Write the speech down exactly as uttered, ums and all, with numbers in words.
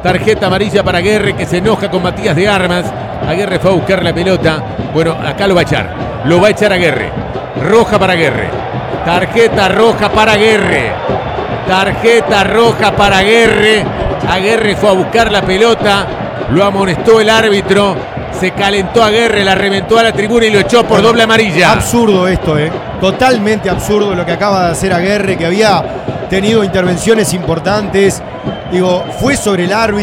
Tarjeta amarilla para Aguerre, que se enoja con Matías de Armas. Aguerre fue a buscar la pelota. Bueno, acá lo va a echar. Lo va a echar Aguerre. Roja para Aguerre. Tarjeta roja para Aguerre. Tarjeta roja para Aguerre. Aguerre fue a buscar la pelota. Lo amonestó el árbitro. Se calentó Aguerre, la reventó a la tribuna y lo echó por doble amarilla. Absurdo esto, ¿eh? Totalmente absurdo lo que acaba de hacer Aguerre, que había tenido intervenciones importantes. Digo, fue sobre el árbitro.